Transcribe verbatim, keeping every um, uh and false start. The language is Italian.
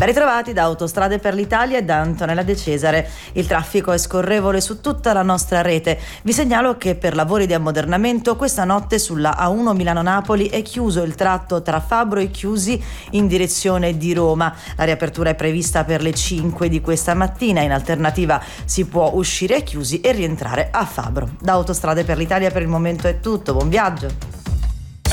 Ben ritrovati da Autostrade per l'Italia e da Antonella De Cesare. Il traffico è scorrevole su tutta la nostra rete. Vi segnalo che per lavori di ammodernamento questa notte sulla A uno Milano-Napoli è chiuso il tratto tra Fabro e Chiusi in direzione di Roma. La riapertura è prevista per le cinque di questa mattina. In alternativa si può uscire a Chiusi e rientrare a Fabro. Da Autostrade per l'Italia per il momento è tutto. Buon viaggio!